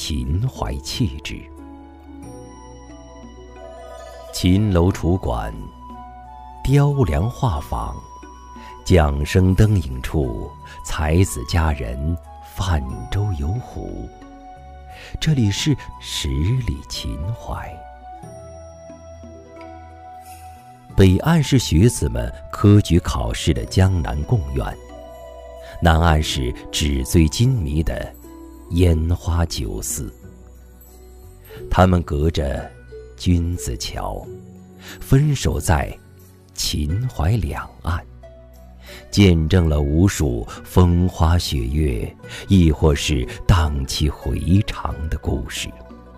秦淮气质。秦楼楚馆，雕梁画舫，桨声灯影处，才子佳人泛舟游湖。这里是十里秦淮。北岸是学子们科举考试的江南贡院，南岸是纸醉金迷的烟花酒肆。他们隔着君子桥，分守在秦淮两岸，见证了无数风花雪月，亦或是荡气回肠的故事。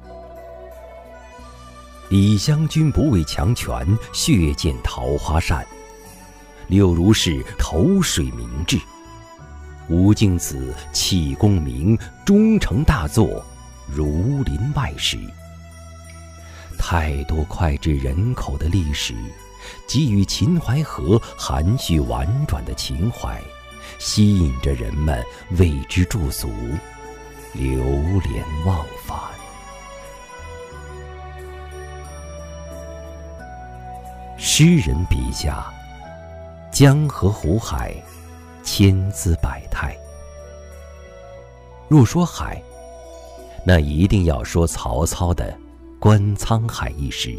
李香君不畏强权，血溅桃花扇；柳如是投水明志，吴敬梓弃功名，终成大作《儒林外史》。太多脍炙人口的历史，给予秦淮河含蓄婉转的情怀，吸引着人们为之驻足，流连忘返。诗人笔下，江河湖海，千姿百态。若说海，那一定要说曹操的《观沧海》一诗。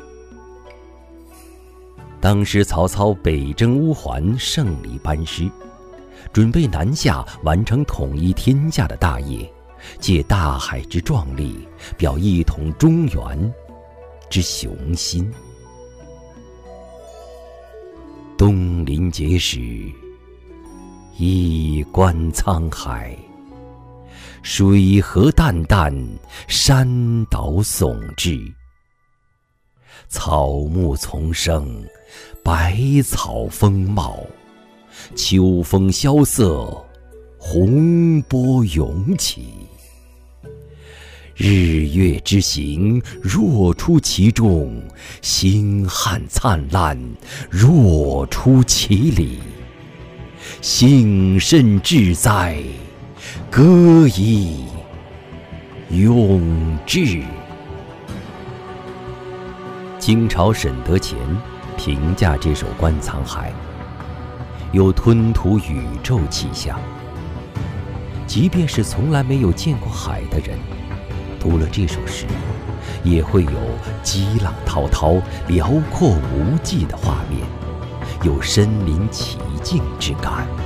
当时曹操北征乌桓，胜利班师，准备南下完成统一天下的大业，借大海之壮丽，表一统中原之雄心。东临碣石，一观沧海，水河淡淡，山岛耸峙。草木丛生，百草丰茂，秋风萧瑟，洪波涌起。日月之行，若出其中；星汉灿烂，若出其里。幸甚至哉，歌以咏志。清朝沈德潜评价这首《观沧海》，有吞吐宇宙气象。即便是从来没有见过海的人，读了这首诗，也会有激浪滔滔、辽阔无际的画面，有身临其境之感。